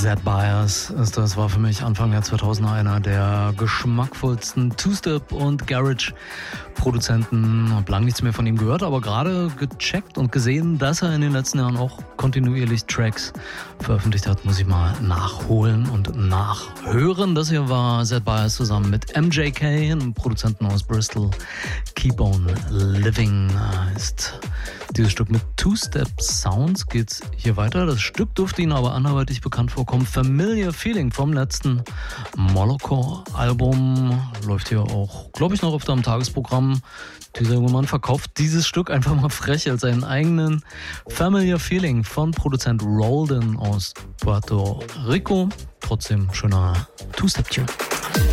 Zed Bias ist das, war für mich Anfang der 2000er einer der geschmackvollsten Two-Step- und Garage-Produzenten. Hab lang nichts mehr von ihm gehört, aber gerade gecheckt und gesehen, dass er in den letzten Jahren auch kontinuierlich Tracks veröffentlicht hat, muss ich mal nachholen und nachhören. Das hier war Zed Bias zusammen mit MJK, einem Produzenten aus Bristol. Keep on Living heißt dieses Stück mit Two-Step-Sounds. Geht's hier weiter. Das Stück dürfte Ihnen aber anderweitig bekannt vorkommen. Familiar Feeling vom letzten Moloko-Album. Läuft hier auch, glaube ich, noch öfter am Tagesprogramm. Dieser junge Mann verkauft dieses Stück einfach mal frech als seinen eigenen Familiar Feeling von Produzent Roldan aus Puerto Rico. Trotzdem schöner Two-Step-Tune.